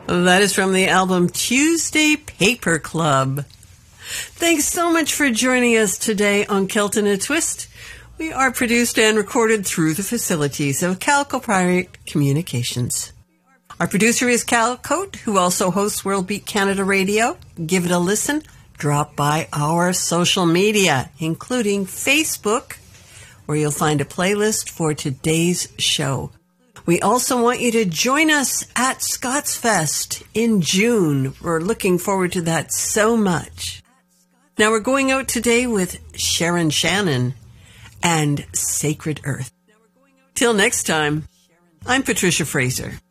That is from the album Tuesday Paper Club. Thanks so much for joining us today on Kilt in a Twist. We are produced and recorded through the facilities of Calco Pirate Communications. Our producer is Cal Coate, who also hosts World Beat Canada Radio. Give it a listen. Drop by our social media, including Facebook, where you'll find a playlist for today's show. We also want you to join us at Scottsfest in June. We're looking forward to that so much. Now we're going out today with Sharon Shannon and Sacred Earth. Till next time, I'm Patricia Fraser.